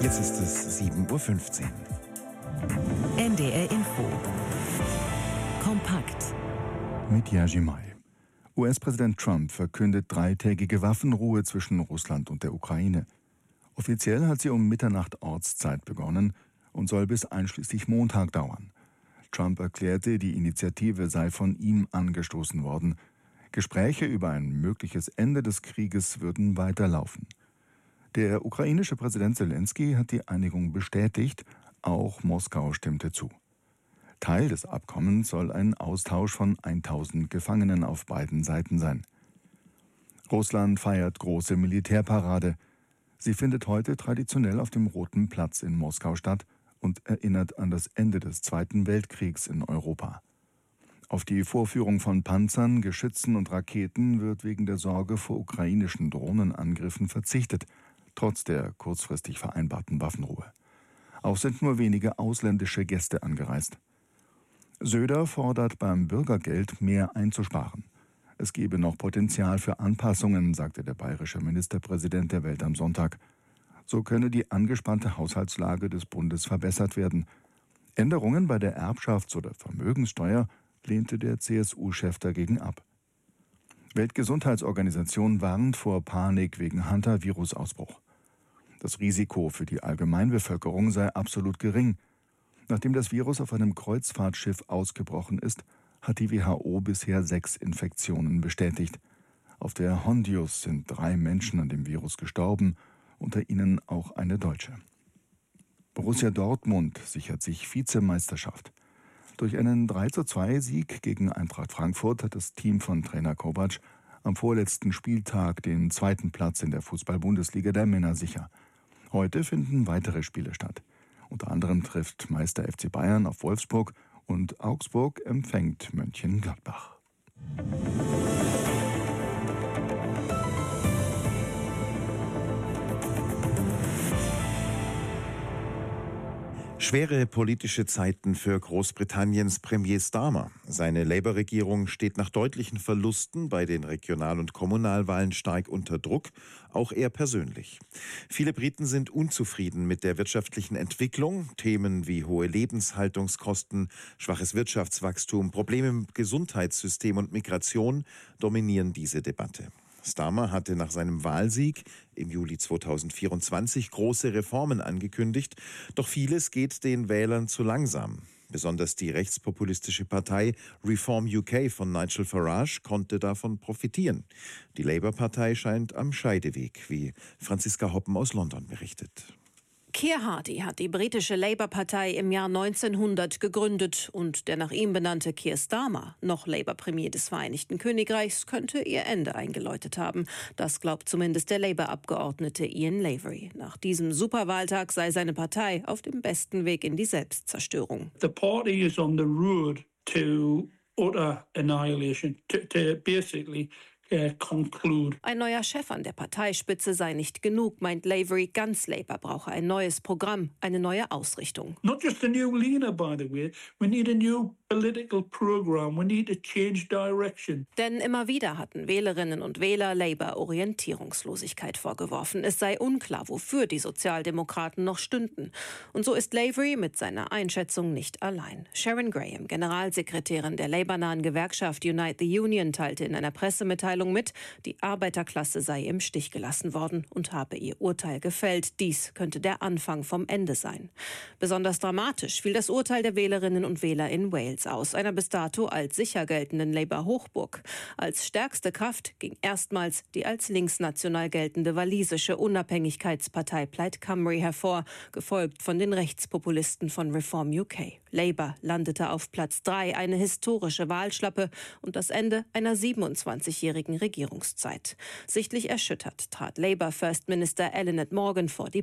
Jetzt ist es 7:15 Uhr. NDR Info. Kompakt. Mit Jerzy May. US-Präsident Trump verkündet 3-tägige Waffenruhe zwischen Russland und der Ukraine. Offiziell hat sie um Mitternacht Ortszeit begonnen und soll bis einschließlich Montag dauern. Trump erklärte, die Initiative sei von ihm angestoßen worden. Gespräche über ein mögliches Ende des Krieges würden weiterlaufen. Der ukrainische Präsident Selenskyj hat die Einigung bestätigt, auch Moskau stimmte zu. Teil des Abkommens soll ein Austausch von 1000 Gefangenen auf beiden Seiten sein. Russland feiert große Militärparade. Sie findet heute traditionell auf dem Roten Platz in Moskau statt und erinnert an das Ende des Zweiten Weltkriegs in Europa. Auf die Vorführung von Panzern, Geschützen und Raketen wird wegen der Sorge vor ukrainischen Drohnenangriffen verzichtet, trotz der kurzfristig vereinbarten Waffenruhe. Auch sind nur wenige ausländische Gäste angereist. Söder fordert beim Bürgergeld mehr einzusparen. Es gebe noch Potenzial für Anpassungen, sagte der bayerische Ministerpräsident der Welt am Sonntag. So könne die angespannte Haushaltslage des Bundes verbessert werden. Änderungen bei der Erbschafts- oder Vermögenssteuer lehnte der CSU-Chef dagegen ab. Weltgesundheitsorganisation warnt vor Panik wegen Hantavirus-Ausbruch. Das Risiko für die Allgemeinbevölkerung sei absolut gering. Nachdem das Virus auf einem Kreuzfahrtschiff ausgebrochen ist, hat die WHO bisher 6 Infektionen bestätigt. Auf der Hondius sind 3 Menschen an dem Virus gestorben, unter ihnen auch eine Deutsche. Borussia Dortmund sichert sich Vizemeisterschaft. Durch einen 3:2-Sieg gegen Eintracht Frankfurt hat das Team von Trainer Kovac am vorletzten Spieltag den 2. Platz in der Fußball-Bundesliga der Männer sicher. Heute finden weitere Spiele statt. Unter anderem trifft Meister FC Bayern auf Wolfsburg und Augsburg empfängt Mönchengladbach. Schwere politische Zeiten für Großbritanniens Premier Starmer. Seine Labour-Regierung steht nach deutlichen Verlusten bei den Regional- und Kommunalwahlen stark unter Druck, auch er persönlich. Viele Briten sind unzufrieden mit der wirtschaftlichen Entwicklung. Themen wie hohe Lebenshaltungskosten, schwaches Wirtschaftswachstum, Probleme im Gesundheitssystem und Migration dominieren diese Debatte. Starmer hatte nach seinem Wahlsieg im Juli 2024 große Reformen angekündigt, doch vieles geht den Wählern zu langsam. Besonders die rechtspopulistische Partei Reform UK von Nigel Farage konnte davon profitieren. Die Labour-Partei scheint am Scheideweg, wie Franziska Hoppen aus London berichtet. Keir Hardie hat die britische Labour-Partei im Jahr 1900 gegründet und der nach ihm benannte Keir Starmer, noch Labour-Premier des Vereinigten Königreichs, könnte ihr Ende eingeläutet haben. Das glaubt zumindest der Labour-Abgeordnete Ian Lavery. Nach diesem Superwahltag sei seine Partei auf dem besten Weg in die Selbstzerstörung. The party is on the road to utter annihilation, to basically conclude. Ein neuer Chef an der Parteispitze sei nicht genug, meint Lavery. Ganz Labour brauche ein neues Programm, eine neue Ausrichtung. Not just a new leader, by the way. We need a new political program. We need to change direction. Denn immer wieder hatten Wählerinnen und Wähler Labour Orientierungslosigkeit vorgeworfen. Es sei unklar, wofür die Sozialdemokraten noch stünden. Und so ist Lavery mit seiner Einschätzung nicht allein. Sharon Graham, Generalsekretärin der Labour-nahen Gewerkschaft Unite the Union, teilte in einer Pressemitteilung mit, die Arbeiterklasse sei im Stich gelassen worden und habe ihr Urteil gefällt. Dies könnte der Anfang vom Ende sein. Besonders dramatisch fiel das Urteil der Wählerinnen und Wähler in Wales aus, einer bis dato als sicher geltenden Labour-Hochburg. Als stärkste Kraft ging erstmals die als linksnational geltende walisische Unabhängigkeitspartei Plaid Cymru hervor, gefolgt von den Rechtspopulisten von Reform UK. Labour landete auf Platz 3, eine historische Wahlschlappe und das Ende einer 27-jährigen Regierungszeit. Sichtlich erschüttert trat Labour First Minister Eluned Morgan vor die